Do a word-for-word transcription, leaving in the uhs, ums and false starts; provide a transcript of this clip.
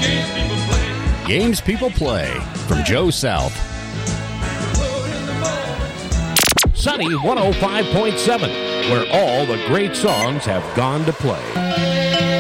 Games People Play from Joe South. Sunny one oh five point seven, where all the great songs have gone to play.